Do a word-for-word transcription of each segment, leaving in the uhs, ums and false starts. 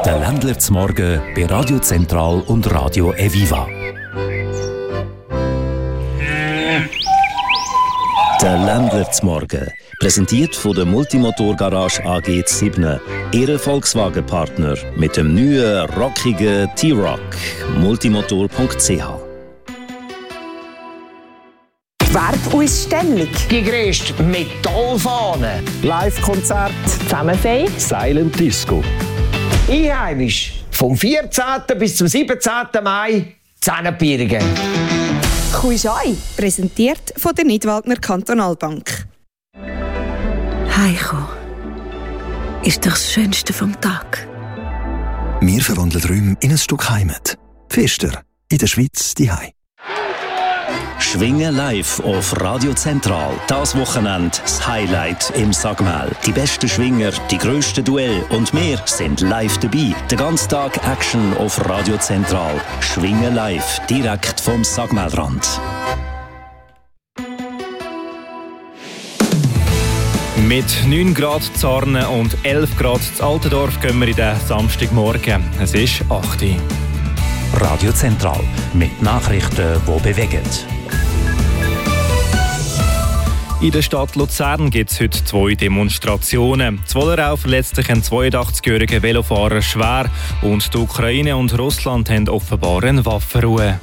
Der Ländler zum Morgen bei Radio Zentral und Radio Eviva. Der Ländler zum Morgen, präsentiert von der Multimotor-Garage A G sieben, Ihr Volkswagen-Partner mit dem neuen, rockigen T-Roc. multimotor punkt c h. Werbausstellung. Die grösste Metallfahne. Live-Konzert. Zusammenfei. Silent Disco. Einheimisch. Vom vierzehnten bis zum siebzehnten Mai Zähnepierigen. Kuischai. Präsentiert von der Nidwaldner Kantonalbank. Heimkommen ist doch das Schönste vom Tag. Wir verwandeln Räume in ein Stück Heimat. Pfister, in der Schweiz die Hei. Schwingen live auf Radio Zentral. Das Wochenende das Highlight im Sagmel. Die besten Schwinger, die grössten Duelle und wir sind live dabei. Den ganzen Tag Action auf Radio Zentral. Schwingen live, direkt vom Sagmelrand. Mit neun Grad Zarnen und elf Grad in Altendorf gehen wir in den Samstagmorgen. Es ist acht Uhr. Radio Zentral mit Nachrichten, die bewegen. In der Stadt Luzern gibt es heute zwei Demonstrationen. In Wollerau verletzt sich ein zweiundachtzigjähriger Velofahrer schwer und die Ukraine und Russland haben offenbar eine Waffenruhe.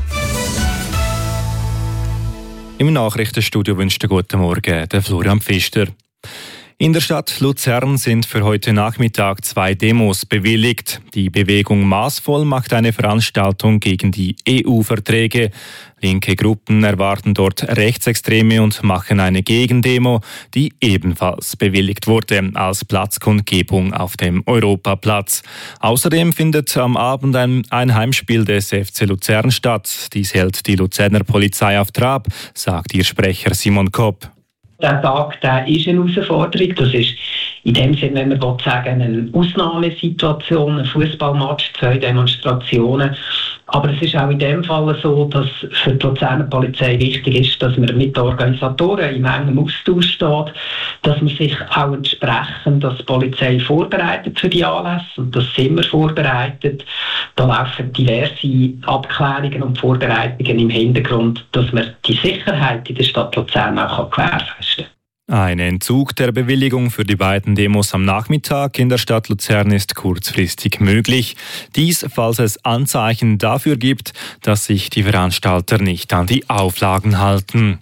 Im Nachrichtenstudio wünscht einen guten Morgen der Florian Pfister. In der Stadt Luzern sind für heute Nachmittag zwei Demos bewilligt. Die Bewegung Maßvoll macht eine Veranstaltung gegen die E U-Verträge. Linke Gruppen erwarten dort Rechtsextreme und machen eine Gegendemo, die ebenfalls bewilligt wurde, als Platzkundgebung auf dem Europaplatz. Außerdem findet am Abend ein, ein Heimspiel des F C Luzern statt. Dies hält die Luzerner Polizei auf Trab, sagt ihr Sprecher Simon Kopp. Der Tag der ist eine Herausforderung. Das ist in dem Sinne, wenn man sagen eine Ausnahmesituation, ein Fußballmatch, zwei Demonstrationen. Aber es ist auch in dem Fall so, dass für die Luzerner Polizei wichtig ist, dass man mit den Organisatoren in engem Austausch steht, dass man sich auch entsprechend als Polizei vorbereitet für die Anlässe. Und das sind wir vorbereitet. Da laufen diverse Abklärungen und Vorbereitungen im Hintergrund, dass man die Sicherheit in der Stadt Luzern auch gewährleisten kann. Ein Entzug der Bewilligung für die beiden Demos am Nachmittag in der Stadt Luzern ist kurzfristig möglich. Dies, falls es Anzeichen dafür gibt, dass sich die Veranstalter nicht an die Auflagen halten.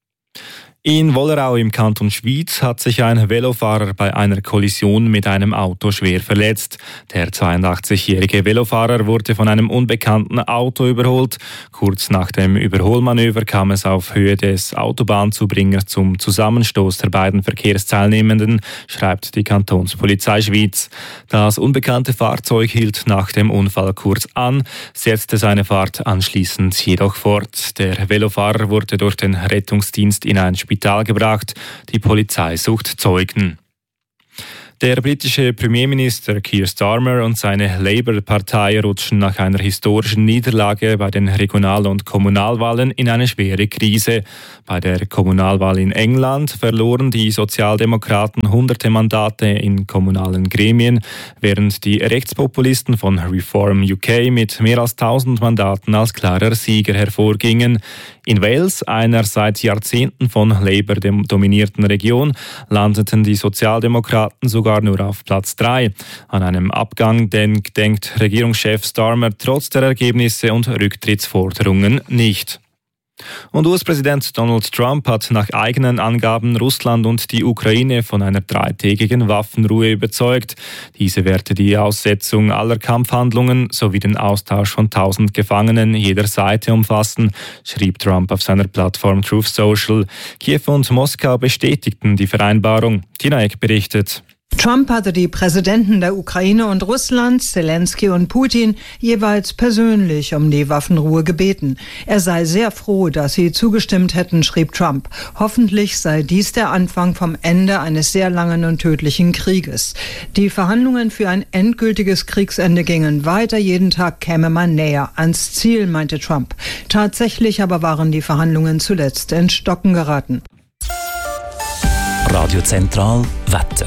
In Wollerau im Kanton Schwyz hat sich ein Velofahrer bei einer Kollision mit einem Auto schwer verletzt. Der zweiundachtzigjährige Velofahrer wurde von einem unbekannten Auto überholt. Kurz nach dem Überholmanöver kam es auf Höhe des Autobahnzubringers zum Zusammenstoß der beiden Verkehrsteilnehmenden, schreibt die Kantonspolizei Schwyz. Das unbekannte Fahrzeug hielt nach dem Unfall kurz an, setzte seine Fahrt anschließend jedoch fort. Der Velofahrer wurde durch den Rettungsdienst in ein Spital gebracht. Die Polizei sucht Zeugen. Der britische Premierminister Keir Starmer und seine Labour-Partei rutschen nach einer historischen Niederlage bei den Regional- und Kommunalwahlen in eine schwere Krise. Bei der Kommunalwahl in England verloren die Sozialdemokraten hunderte Mandate in kommunalen Gremien, während die Rechtspopulisten von Reform U K mit mehr als tausend Mandaten als klarer Sieger hervorgingen. In Wales, einer seit Jahrzehnten von Labour dominierten Region, landeten die Sozialdemokraten sogar nur auf Platz drei. An einem Abgang denkt, denkt Regierungschef Starmer trotz der Ergebnisse und Rücktrittsforderungen nicht. Und U S-Präsident Donald Trump hat nach eigenen Angaben Russland und die Ukraine von einer dreitägigen Waffenruhe überzeugt. Diese werde die Aussetzung aller Kampfhandlungen sowie den Austausch von tausend Gefangenen jeder Seite umfassen, schrieb Trump auf seiner Plattform Truth Social. Kiew und Moskau bestätigten die Vereinbarung. Tina Eck berichtet. Trump hatte die Präsidenten der Ukraine und Russlands, Zelensky und Putin, jeweils persönlich um die Waffenruhe gebeten. Er sei sehr froh, dass sie zugestimmt hätten, schrieb Trump. Hoffentlich sei dies der Anfang vom Ende eines sehr langen und tödlichen Krieges. Die Verhandlungen für ein endgültiges Kriegsende gingen weiter. Jeden Tag käme man näher ans Ziel, meinte Trump. Tatsächlich aber waren die Verhandlungen zuletzt ins Stocken geraten. Radio Zentral Wetter.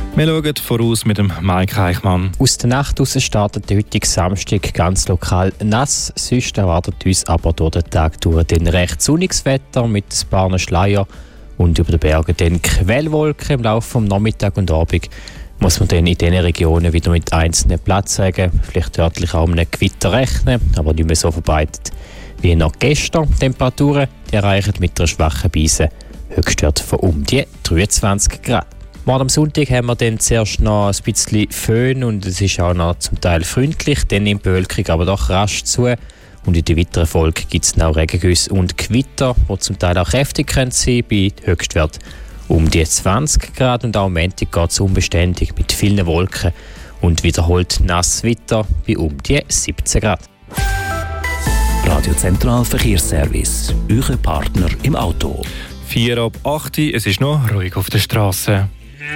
Wir schauen voraus mit dem Mike Eichmann. Aus der Nacht raus startet der heutige Samstag ganz lokal nass. Sonst erwartet uns aber durch den Tag durch den recht sonniges Wetter mit ein paar Schleier und über den Bergen dann Quellwolken im Laufe des Nachmittags und Abend. Muss man dann in diesen Regionen wieder mit einzelnen Platzregen, vielleicht örtlich auch um einen Gewitter rechnen, aber nicht mehr so verbreitet wie noch gestern. Temperaturen die erreichen mit einer schwachen Brise Höchstwert von um die dreiundzwanzig Grad. Morgen am Sonntag haben wir dann zuerst noch ein bisschen Föhn und es ist auch noch zum Teil freundlich, dann nimmt die Bewölkung aber doch rasch zu. Und in der weiteren Folge gibt es noch Regengüsse und Gewitter, die zum Teil auch kräftig sein können, bei Höchstwert um die zwanzig Grad. Und auch am Montag geht es unbeständig mit vielen Wolken und wiederholt nass Wetter bei um die siebzehn Grad. Radio Zentral Verkehrsservice, Euer Partner im Auto. vier ab acht, es ist noch ruhig auf der Straße.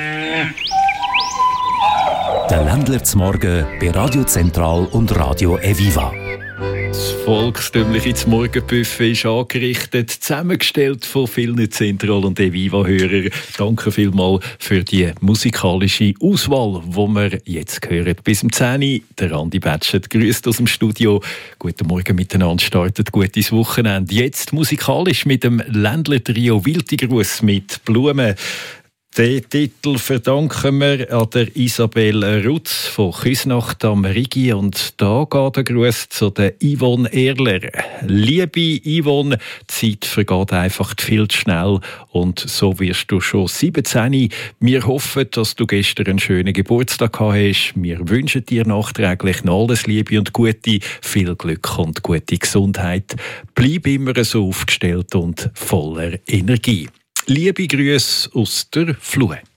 Der Ländler zum Morgen bei Radio Zentral und Radio Eviva. Das volkstümliche Morgenbuffet ist angerichtet, zusammengestellt von vielen Zentral- und Eviva-Hörern. Danke vielmals für die musikalische Auswahl, die wir jetzt hören. Bis um zehn Uhr, der Andi Batschet grüßt aus dem Studio. Guten Morgen miteinander, startet gutes Wochenende. Jetzt musikalisch mit dem Ländler-Trio Wiltigruß mit Blumen. Den Titel verdanken wir an der Isabel Rutz von Küsnacht am Rigi. Und da geht der Gruß zu der Yvonne Erler. Liebe Yvonne, die Zeit vergeht einfach viel zu schnell und so wirst du schon siebzehn. Wir hoffen, dass du gestern einen schönen Geburtstag gehabt hast. Wir wünschen dir nachträglich noch alles Liebe und Gute, viel Glück und gute Gesundheit. Bleib immer so aufgestellt und voller Energie. Liebe Grüße aus der Flue.